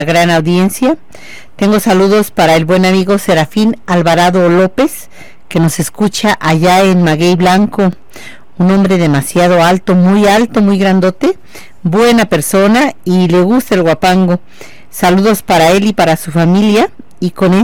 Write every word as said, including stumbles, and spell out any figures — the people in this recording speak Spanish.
Gran audiencia. Tengo saludos para el buen amigo Serafín Alvarado López, que nos escucha allá en Maguey Blanco. Un hombre demasiado alto, muy alto, muy grandote, buena persona y le gusta el guapango. Saludos para él y para su familia, y con